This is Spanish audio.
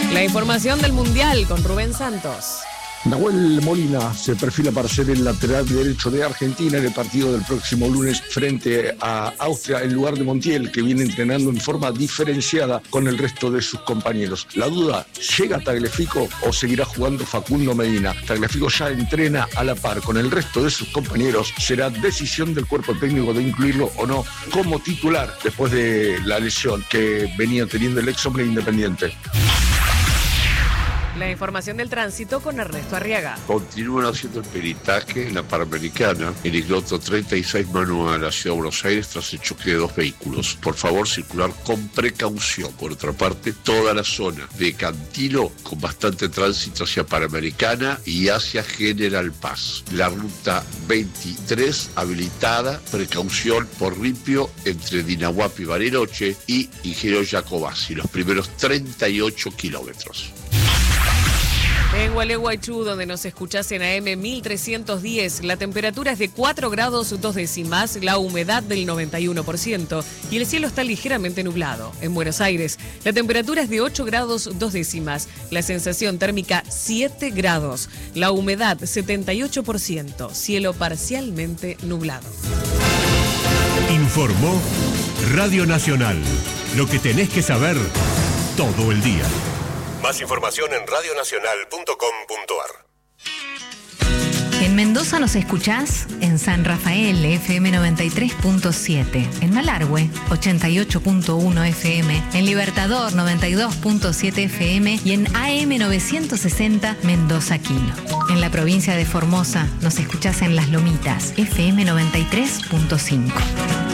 La información del Mundial con Rubén Santos. Nahuel Molina se perfila para ser el lateral derecho de Argentina en el partido del próximo lunes frente a Austria en lugar de Montiel, que viene entrenando en forma diferenciada con el resto de sus compañeros. La duda, ¿llega Tagliafico o seguirá jugando Facundo Medina? Tagliafico ya entrena a la par con el resto de sus compañeros. Será decisión del cuerpo técnico de incluirlo o no como titular después de la lesión que venía teniendo el ex hombre Independiente. La información del tránsito con Ernesto Arriaga. Continúan haciendo el peritaje en la Panamericana, en el kilómetro 36 mano a la ciudad de Buenos Aires tras el choque de dos vehículos. Por favor, circular con precaución. Por otra parte, toda la zona de Cantilo con bastante tránsito hacia Panamericana y hacia General Paz. La ruta 23 habilitada, precaución por Ripio entre Dinahuapi y Bariloche y Ingeniero Jacobasi, los primeros 38 kilómetros. En Gualeguaychú, donde nos escuchás en AM 1310, la temperatura es de 4 grados 2 décimas, la humedad del 91% y el cielo está ligeramente nublado. En Buenos Aires, la temperatura es de 8 grados 2 décimas, la sensación térmica 7 grados, la humedad 78%, cielo parcialmente nublado. Informó Radio Nacional, lo que tenés que saber todo el día. Más información en radionacional.com.ar. En Mendoza nos escuchás en San Rafael, FM 93.7, en Malargüe, 88.1 FM, en Libertador, 92.7 FM y en AM 960 Mendoza Quino. En la provincia de Formosa nos escuchás en Las Lomitas, FM 93.5.